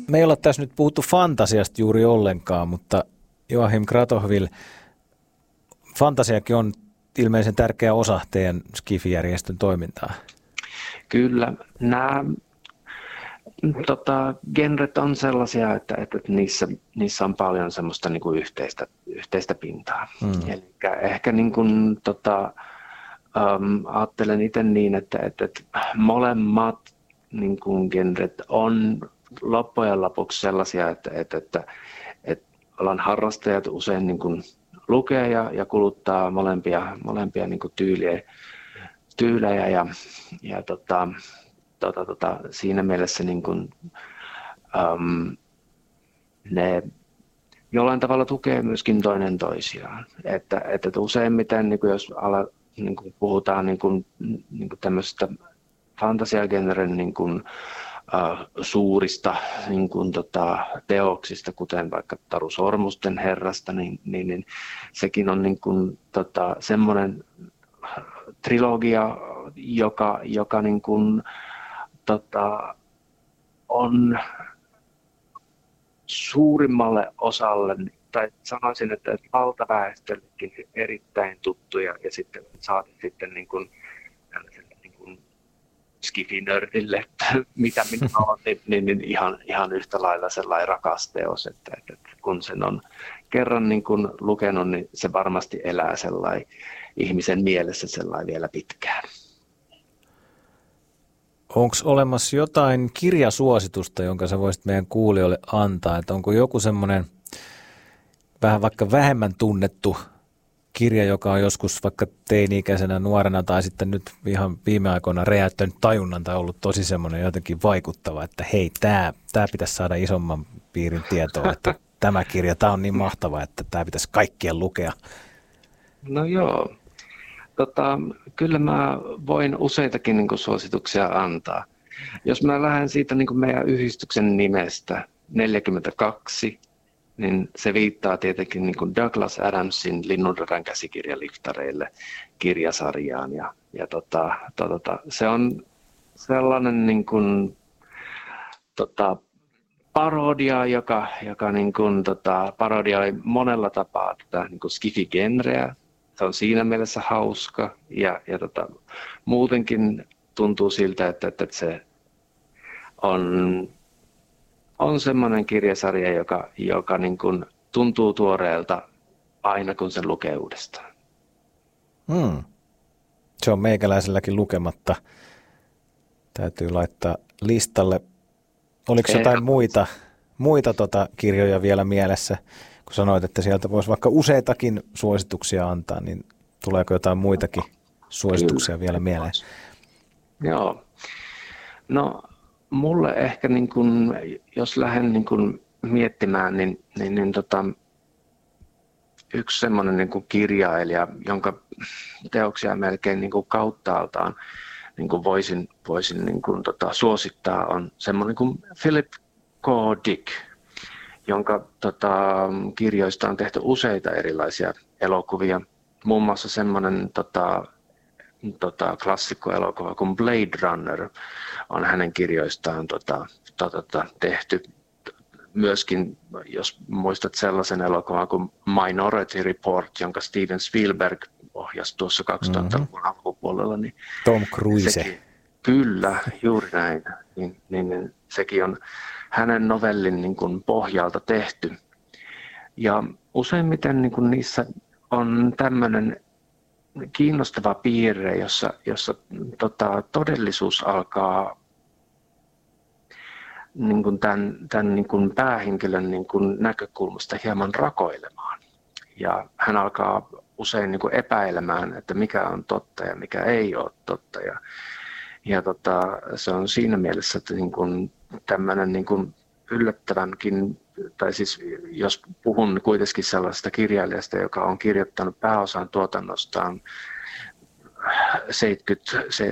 Me ei olla tässä nyt puhuttu fantasiasta juuri ollenkaan, mutta Joachim Kratochvil, fantasiakin on ilmeisen tärkeä osa teidän Skifi-järjestön toimintaa. Kyllä, nämä genret on sellaisia, että niissä on paljon semmoista niin kuin yhteistä pintaa. Eli ehkä niin kuin, ajattelen itse niin, että molemmat niin kuin genret on loppujen lopuksi sellaisia, että alan harrastajat usein niin kuin lukee ja kuluttaa molempia niin kuin tyylejä ja siinä mielessä niin kuin, ne jollain tavalla tukee myöskin toinen toisiaan. Että useimmiten niin kuin jos niin kuin puhutaan niin kuin tämmöistä fantasiagenren niin kuin, suurista niin kuin, teoksista, kuten vaikka Taru Sormusten herrasta, niin sekin on niin kuin, semmoinen trilogia, joka niin kuin, on suurimmalle osalle, tai sanoisin, että valtaväestöllekin erittäin tuttuja, ja sitten saatiin sitten niin kuin skifinördille, mitä minä olen, niin ihan yhtä lailla sellainen rakas teos, että kun sen on kerran niin kuin lukenut, niin se varmasti elää sellainen ihmisen mielessä sellainen vielä pitkään. Onko olemassa jotain kirjasuositusta, jonka sä voisit meidän kuulijoille antaa? Että onko joku semmoinen vähän vaikka vähemmän tunnettu kirja, joka on joskus vaikka teini-ikäisenä nuorena tai sitten nyt ihan viime aikoina räjäyttänyt tajunnan tai ollut tosi semmoinen jotenkin vaikuttava, että hei, tämä pitäisi saada isomman piirin tietoa, että tämä kirja, tämä on niin mahtava, että tämä pitäisi kaikkien lukea. No joo. Kyllä mä voin useitakin niin kuin suosituksia antaa. Jos mä lähden siitä niin kuin meidän yhdistyksen nimestä 42, niin se viittaa tietenkin niin kuin Douglas Adamsin Linnunradan käsikirja liftareille kirjasarjaan. Se on sellainen niin kuin, parodia, joka niin kuin, parodioi monella tapaa tätä niin kuin skifi-genreä. Se on siinä mielessä hauska ja muutenkin tuntuu siltä, että se on semmoinen kirjasarja, joka niin kuin tuntuu tuoreelta aina, kun sen lukee uudestaan. Se on meikäläiselläkin lukematta. Täytyy laittaa listalle. Oliko jotain muita kirjoja vielä mielessä? Kun sanoit, että sieltä voisi vaikka useitakin suosituksia antaa, niin tuleeko jotain muitakin suosituksia Kyllä. vielä mieleen? Joo. No mulle ehkä, niin kun, jos lähden niin kun miettimään, niin yksi semmoinen niin kun kirjailija, jonka teoksia melkein niin kun kauttaaltaan niin kun voisin niin kun, suosittaa, on semmoinen kuin Philip K. Dick, jonka kirjoista on tehty useita erilaisia elokuvia. Muun muassa semmoinen klassikkoelokuva kuin Blade Runner on hänen kirjoistaan tehty. Myöskin, jos muistat sellaisen elokuvan kuin Minority Report, jonka Steven Spielberg ohjasi tuossa 2000-luvun alkupuolella. Niin Tom Cruise. Kyllä, juuri näin. Niin sekin on hänen novellin niin kuin pohjalta tehty. Ja useimmiten niin kuin niissä on tämmöinen kiinnostava piirre, jossa todellisuus alkaa niin kuin tämän niin kuin päähenkilön niin kuin näkökulmasta hieman rakoilemaan. Ja hän alkaa usein niin kuin epäilemään, että mikä on totta ja mikä ei ole totta. Ja se on siinä mielessä, että niin kuin tämmöinen niin kuin yllättävänkin, tai siis jos puhun kuitenkin sellaisesta kirjailijasta, joka on kirjoittanut pääosan tuotannostaan